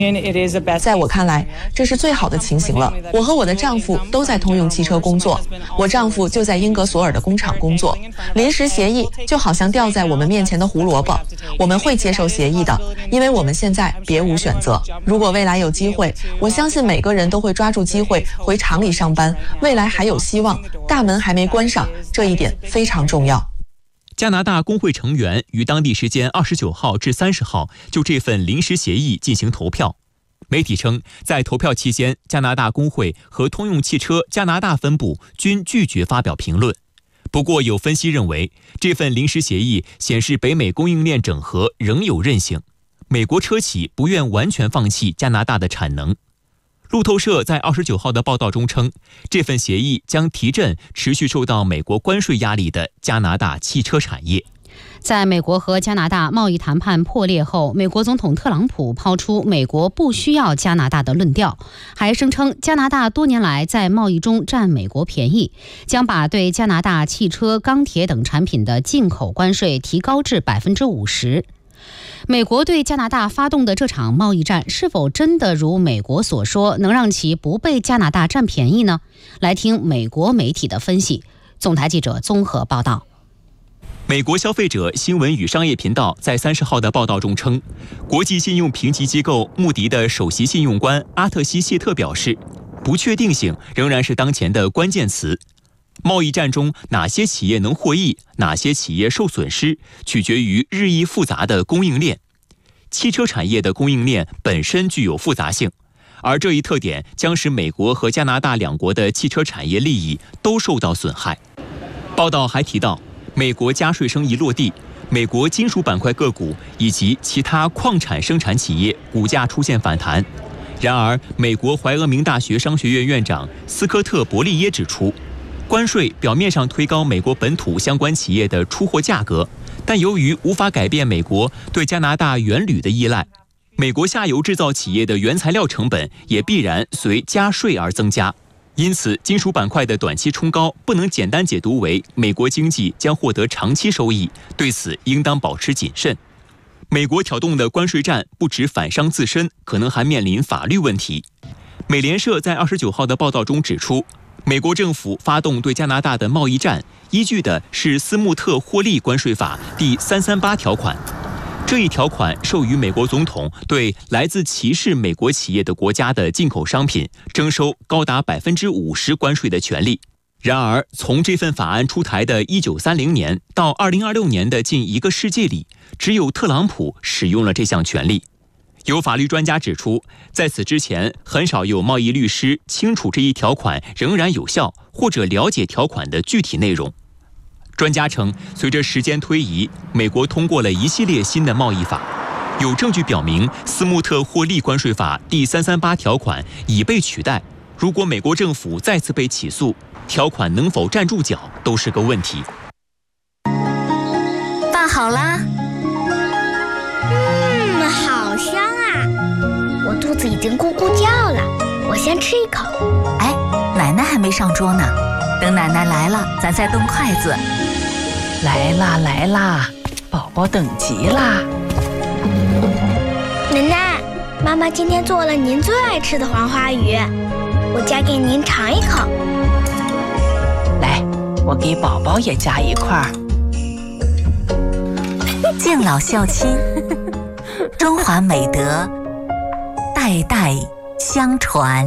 在我看来，这是最好的情形了。我和我的丈夫都在通用汽车工作，我丈夫就在英格索尔的工厂工作。临时协议就好像掉在我们面前的胡萝卜，我们会接受协议的，因为我们现在别无选择。如果未来有机会，我相信每个人都会抓住机会回厂里上班。未来还有希望，大门还没关上，这一点非常重要。 加拿大工会成员于当地时间29号至30号就这份临时协议进行投票。媒体称，在投票期间，加拿大工会和通用汽车加拿大分部均拒绝发表评论。不过，有分析认为，这份临时协议显示北美供应链整合仍有韧性，美国车企不愿完全放弃加拿大的产能。路透社在29号的报道中称，这份协议将提振持续受到美国关税压力的加拿大汽车产业。 在美国和加拿大贸易谈判破裂后，美国总统特朗普抛出美国不需要加拿大的论调，还声称加拿大多年来在贸易中占美国便宜，将把对加拿大汽车、钢铁等产品的进口关税提高至50%。美国对加拿大发动的这场贸易战是否真的如美国所说，能让其不被加拿大占便宜呢？来听美国媒体的分析。总台记者综合报道。 美国消费者新闻与商业频道在30号的报道中称，国际信用评级机构穆迪的首席信用官阿特西谢特表示，不确定性仍然是当前的关键词。贸易战中哪些企业能获益，哪些企业受损失，取决于日益复杂的供应链。汽车产业的供应链本身具有复杂性，而这一特点将使美国和加拿大两国的汽车产业利益都受到损害。报道还提到，美国加税声一落地，美国金属板块个股以及其他矿产生产企业股价出现反弹。然而，美国怀俄明大学商学院院长斯科特·伯利耶指出，关税表面上推高美国本土相关企业的出货价格，但由于无法改变美国对加拿大原铝的依赖，美国下游制造企业的原材料成本也必然随加税而增加。因此，金属板块的短期冲高不能简单解读为美国经济将获得长期收益，对此应当保持谨慎。美国挑动的关税战不止反伤自身，可能还面临法律问题。美联社在29号的报道中指出，美国政府发动对加拿大的贸易战，依据的是斯穆特获利关税法第338条款。这一条款授予美国总统对来自歧视美国企业的国家的进口商品征收高达50%关税的权利。然而，从这份法案出台的1930年到2026年的近1个世纪里，只有特朗普使用了这项权利。有法律专家指出，在此之前，很少有贸易律师清楚这一条款仍然有效，或者了解条款的具体内容。专家称，随着时间推移，美国通过了一系列新的贸易法，有证据表明斯穆特获利关税法第338条款已被取代。如果美国政府再次被起诉，条款能否站住脚都是个问题。 饭好啦。好香啊！我肚子已经咕咕叫了，我先吃一口。 哎，奶奶还没上桌呢，等奶奶来了，咱再动筷子。 来啦来啦，宝宝等急啦！ 奶奶，妈妈今天做了您最爱吃的黄花鱼，我夹给您尝一口。 来，我给宝宝也夹一块。 敬老孝亲，中华美德代代相传。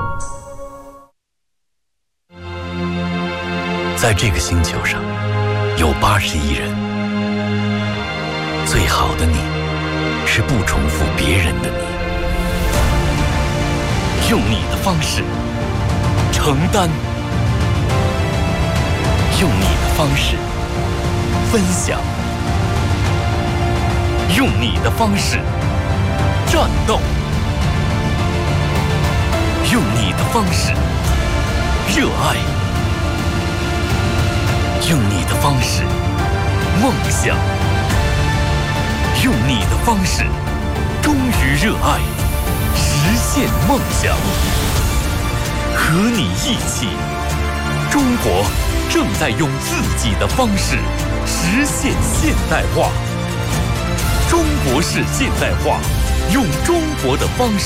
在这个星球上，有80亿人。最好的你，是不重复别人的你。用你的方式承担，用你的方式分享，用你的方式战斗，用你的方式热爱，用你的方式梦想，用你的方式忠于热爱，实现梦想。和你一起，中国正在用自己的方式实现现代化。中国式现代化，用中国的方式